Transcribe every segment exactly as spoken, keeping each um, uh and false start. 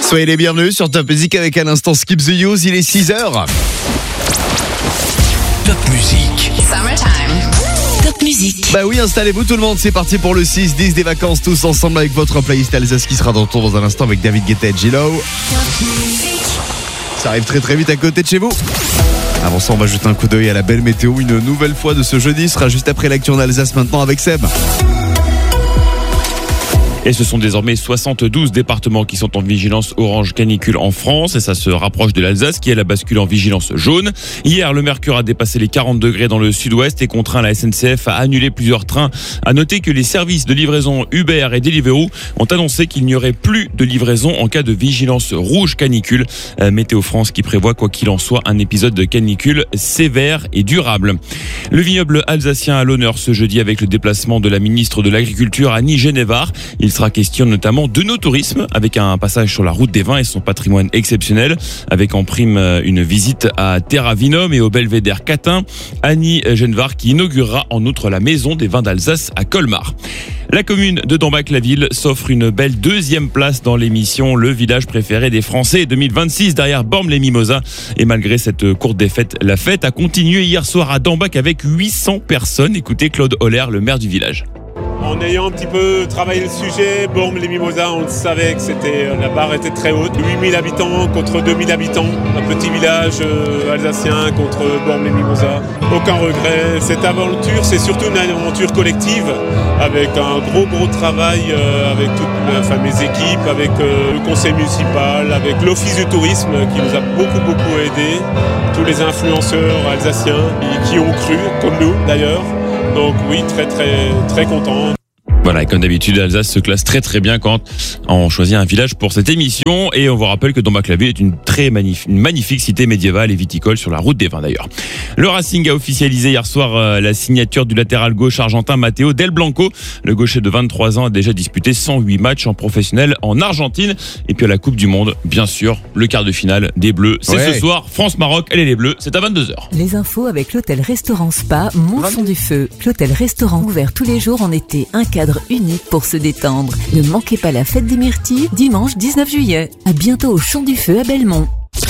Soyez les bienvenus sur Top Music avec un instant Skip the Use, il est six heures. Top Music. Summertime. Top Music. Bah oui, installez-vous tout le monde, c'est parti pour le six dix des vacances tous ensemble avec votre playlist Alsace qui sera de retour dans un instant avec David Guetta et J-Lo. Ça arrive très très vite à côté de chez vous. Avant ça, on va jeter un coup d'œil à la belle météo une nouvelle fois de ce jeudi, ce sera juste après l'actu en Alsace maintenant avec Seb. Et ce sont désormais soixante-douze départements qui sont en vigilance orange canicule en France et ça se rapproche de l'Alsace qui elle a basculé en vigilance jaune. Hier, le mercure a dépassé les quarante degrés dans le sud-ouest et contraint la S N C F à annuler plusieurs trains. À noter que les services de livraison Uber et Deliveroo ont annoncé qu'il n'y aurait plus de livraison en cas de vigilance rouge canicule. Euh, Météo France qui prévoit quoi qu'il en soit un épisode de canicule sévère et durable. Le vignoble alsacien à l'honneur ce jeudi avec le déplacement de la ministre de l'Agriculture Annie Genevard. Il sera question notamment de nos tourismes avec un passage sur la route des vins et son patrimoine exceptionnel avec en prime une visite à Terra Vinum et au Belvédère Catin. Annie Genevard qui inaugurera en outre la maison des vins d'Alsace à Colmar. La commune de Dambach-la-Ville s'offre une belle deuxième place dans l'émission Le village préféré des Français deux mille vingt-six derrière Bormes-les-Mimosas. Et malgré cette courte défaite, la fête a continué hier soir à Dambach avec huit cents personnes. Écoutez Claude Holler, le maire du village. En ayant un petit peu travaillé le sujet, Bormes-les-Mimosas, on savait que c'était, la barre était très haute. huit mille habitants contre deux mille habitants. Un petit village euh, alsacien contre Bormes-les-Mimosas. Aucun regret. Cette aventure, c'est surtout une aventure collective avec un gros gros travail euh, avec toutes enfin, mes équipes, avec euh, le conseil municipal, avec l'office du tourisme qui nous a beaucoup beaucoup aidés. Tous les influenceurs alsaciens qui, qui ont cru, comme nous d'ailleurs. Donc oui, très très très content. Voilà, et comme d'habitude, Alsace se classe très très bien quand on choisit un village pour cette émission. Et on vous rappelle que Dambach-la-Ville est une très magnifique, une magnifique cité médiévale et viticole sur la route des vins d'ailleurs. Le Racing a officialisé hier soir euh, la signature du latéral gauche argentin Matteo Del Blanco. Le gaucher de vingt-trois ans a déjà disputé cent huit matchs en professionnel en Argentine. Et puis à la Coupe du Monde, bien sûr, le quart de finale des Bleus. C'est ouais. Ce soir, France-Maroc, elle est les Bleus, c'est à vingt-deux heures. Les infos avec l'hôtel-restaurant Spa Montfond-du-Feu. L'hôtel-restaurant ouvert tous les jours en été, un cadre unique pour se détendre. Ne manquez pas la fête des myrtilles, dimanche dix-neuf juillet. À bientôt au Champ du Feu à Belmont.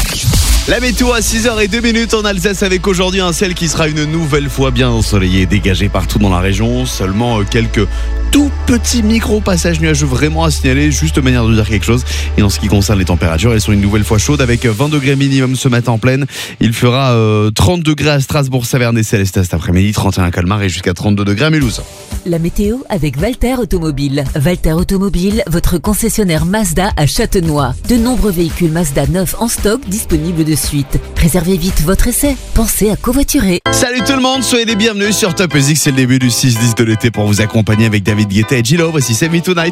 La météo à six heures deux minutes en Alsace avec aujourd'hui un ciel qui sera une nouvelle fois bien ensoleillé et dégagé partout dans la région. Seulement quelques tout petits micro-passages nuageux vraiment à signaler, juste manière de dire quelque chose. Et en ce qui concerne les températures, elles sont une nouvelle fois chaudes avec vingt degrés minimum ce matin en pleine. Il fera euh, trente degrés à Strasbourg, Saverne et Célestat cet après-midi, trente et un à Colmar et jusqu'à trente-deux degrés à Mulhouse. La météo avec Walter Automobile. Walter Automobile, votre concessionnaire Mazda à Châtenois. De nombreux véhicules Mazda neufs en stock disponibles de suite. Réservez vite votre essai. Pensez à covoiturer. Salut tout le monde, soyez les bienvenus sur Top Music. C'est le début du six dix de l'été pour vous accompagner avec David Guetta et J-Lo. Voici C'est Me Tonight.